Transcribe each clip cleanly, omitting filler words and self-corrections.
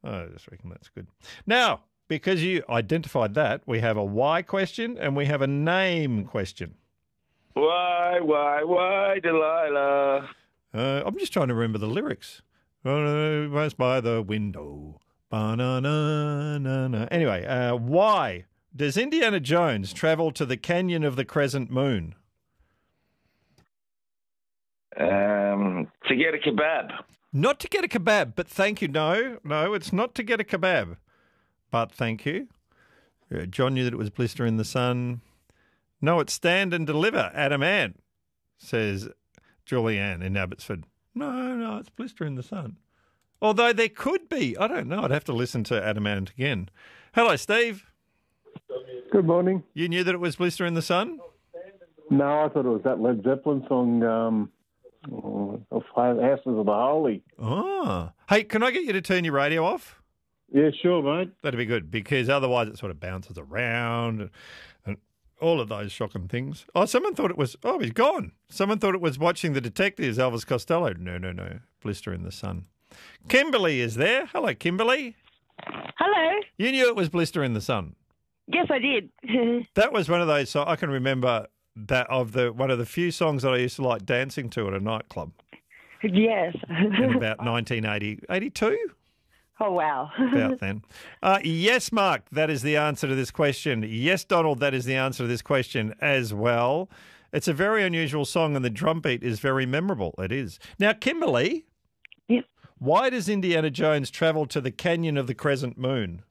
I just reckon that's good. Now, because you identified that, we have a why question and we have a name question. Why, Delilah? I'm just trying to remember the lyrics. Was by the window. Ba-na-na-na-na. Anyway, why does Indiana Jones travel to the Canyon of the Crescent Moon? To get a kebab. Not to get a kebab, but thank you. No, it's not to get a kebab, but thank you. John knew that it was Blister in the Sun. No, it's Stand and Deliver, Adam Ant, says Julianne in Abbotsford. No, it's Blister in the Sun. Although there could be. I don't know. I'd have to listen to Adam Ant again. Hello, Steve. Good morning. You knew that it was Blister in the Sun? No, I thought it was that Led Zeppelin song, Houses of the Holy. Oh. Hey, can I get you to turn your radio off? Yeah, sure, mate. That'd be good, because otherwise it sort of bounces around and all of those shocking things. Oh, someone thought it was, he's gone. Someone thought it was Watching the Detectives, Elvis Costello. No. Blister in the Sun. Kimberly is there. Hello, Kimberly. Hello. You knew it was Blister in the Sun. Yes, I did. That was one of those songs I can remember that one of the few songs that I used to like dancing to at a nightclub. Yes. In about 1982. Oh, wow. About then. Yes, Mark, that is the answer to this question. Yes, Donald, that is the answer to this question as well. It's a very unusual song and the drum beat is very memorable. It is. Now, Kimberly. Yep. Why does Indiana Jones travel to the Canyon of the Crescent Moon?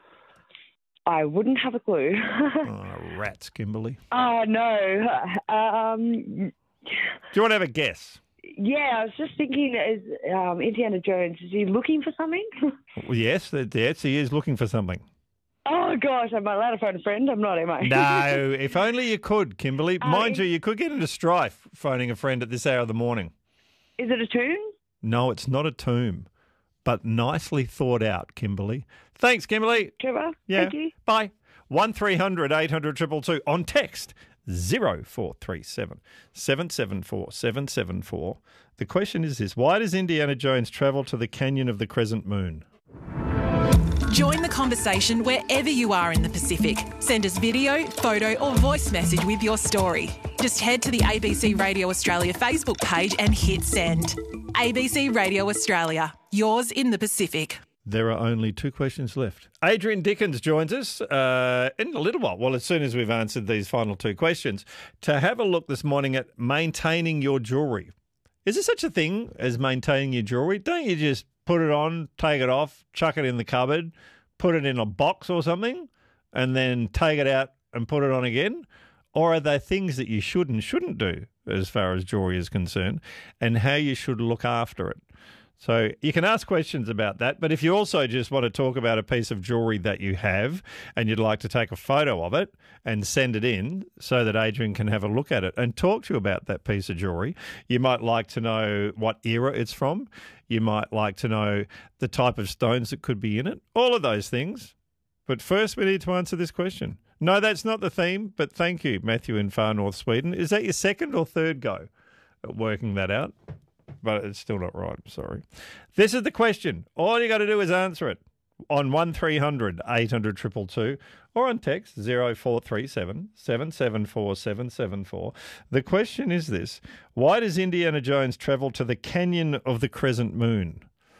I wouldn't have a clue. Rats, Kimberly. Oh, no. Do you want to have a guess? Yeah, I was just thinking, is Indiana Jones, is he looking for something? Well, yes, he is looking for something. Oh, gosh, am I allowed to phone a friend? I'm not, am I? No, if only you could, Kimberly. Mind you could get into strife phoning a friend at this hour of the morning. Is it a tomb? No, it's not a tomb, but nicely thought out, Kimberly. Thanks, Kimberly. Trevor, yeah. Thank you. Bye. 1300 800 222 on text 0437 774 774. The question is this: why does Indiana Jones travel to the Canyon of the Crescent Moon? Join the conversation wherever you are in the Pacific. Send us video, photo or voice message with your story. Just head to the ABC Radio Australia Facebook page and hit send. ABC Radio Australia, yours in the Pacific. There are only two questions left. Adrian Dickens joins us in a little while, well, as soon as we've answered these final two questions, to have a look this morning at maintaining your jewellery. Is there such a thing as maintaining your jewellery? Don't you just put it on, take it off, chuck it in the cupboard, put it in a box or something, and then take it out and put it on again? Or are there things that you should and shouldn't do as far as jewellery is concerned, and how you should look after it? So you can ask questions about that, but if you also just want to talk about a piece of jewellery that you have and you'd like to take a photo of it and send it in so that Adrian can have a look at it and talk to you about that piece of jewellery, you might like to know what era it's from. You might like to know the type of stones that could be in it, all of those things. But first we need to answer this question. No, that's not the theme, but thank you, Matthew in Far North Sweden. Is that your second or third go at working that out? But it's still not right, I'm sorry. This is the question. All you got to do is answer it on 1300 800 222 or on text 0437 774 774. The question is this: why does Indiana Jones travel to the Canyon of the Crescent Moon?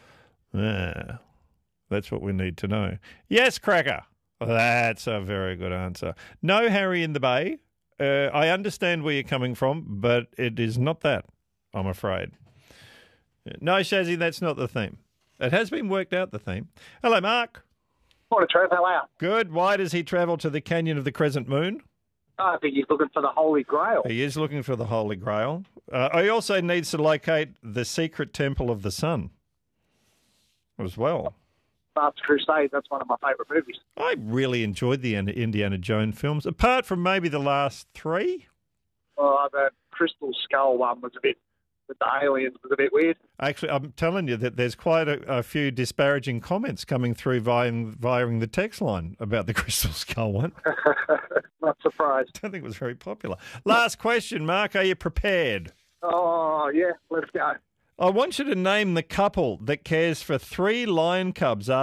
That's what we need to know. Yes, Cracker. That's a very good answer. No, Harry in the Bay. I understand where you're coming from, but it is not that, I'm afraid. No, Shazzy, that's not the theme. It has been worked out, the theme. Hello, Mark. Morning, Trev. How are you? Good. Why does he travel to the Canyon of the Crescent Moon? I think he's looking for the Holy Grail. He is looking for the Holy Grail. He also needs to locate the secret Temple of the Sun as well. Last Crusade, that's one of my favourite movies. I really enjoyed the Indiana Jones films, apart from maybe the last three. Oh, the Crystal Skull one was a bit, with the aliens, was a bit weird. Actually, I'm telling you that there's quite a few disparaging comments coming through via the text line about the Crystal Skull one. Not surprised. I don't think it was very popular. Last question, Mark. Are you prepared? Oh, yeah, let's go. I want you to name the couple that cares for 3 lion cubs